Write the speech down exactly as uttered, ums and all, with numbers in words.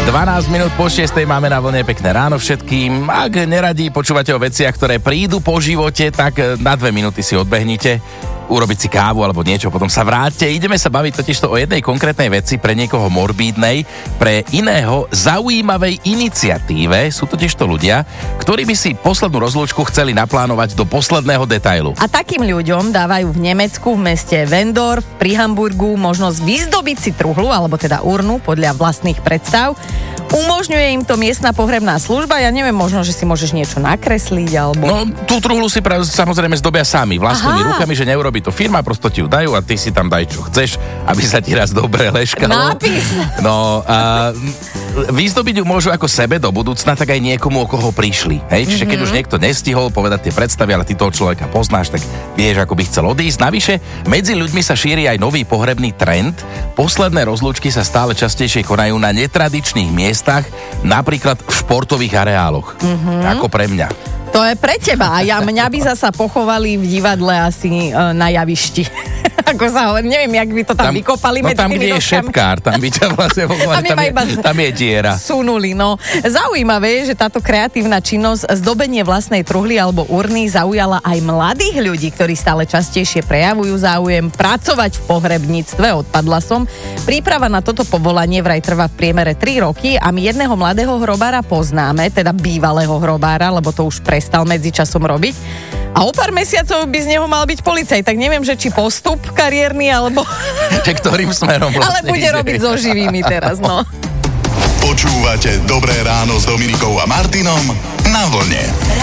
dvanásť minút po šiestej máme na vlne. Pekné ráno všetkým. Ak neradi počúvate o veciach, ktoré prídu po živote, tak na dve minúty si odbehnite, urobiť si kávu alebo niečo, potom sa vráťte. Ideme sa baviť totižto o jednej konkrétnej veci, pre niekoho morbídnej, pre iného zaujímavej iniciatíve. Sú totižto ľudia, ktorí by si poslednú rozlúčku chceli naplánovať do posledného detailu. A takým ľuďom dávajú v Nemecku, v meste Wendorf, pri Hamburgu možnosť vyzdobiť si truhlu, alebo teda urnu podľa vlastných predstav. Umožňuje im to miestna pohrebná služba. Ja neviem, možno, že si môžeš niečo nakresliť, alebo... No, tú truhlu si pra- samozrejme zdobia sami, vlastnými Aha. rukami, že neurobí to firma, prosto ti ju dajú a ty si tam daj, čo chceš, aby sa ti raz dobre leškalo. Nápis. No, a vyzdobiť ju môžu ako sebe do budúcna, tak aj niekomu, o koho prišli. Hej? Čiže keď už niekto nestihol povedať tie predstavy, ale ty toho človeka poznáš, tak vieš, ako by chcel odísť. Navyše, medzi ľuďmi sa šíri aj nový pohrebný trend. Posledné rozlúčky sa stále častejšie konajú na netradičných miestach, napríklad v športových areáloch. Mm-hmm. Ako pre mňa. To je pre teba. A ja, mňa by zasa pochovali v divadle asi e, na javišti. Ako sa hovorí, neviem, jak by to tam, tam vykopali no medzi tam, tými kde je doskami. šepkár, tam by ťa vlastne pochovali, tam, je, tam je diera. Sunuli, no. Zaujímavé je, že táto kreatívna činnosť, zdobenie vlastnej truhly alebo urny zaujala aj mladých ľudí, ktorí stále častejšie prejavujú záujem pracovať v pohrebníctve, odpadla som. Príprava na toto povolanie vraj trvá v priemere tri roky a my jedného mladého hrobára poznáme, teda bývalého hrobára, lebo to už prestal medzičasom robiť. A o pár mesiacov by z neho mal byť policajt, tak neviem, že či postup kariérny, alebo... Že ktorým smerom vlastne Ale bude ide. robiť so živými teraz, no. Počúvate Dobré ráno s Dominikou a Martinom na vlne.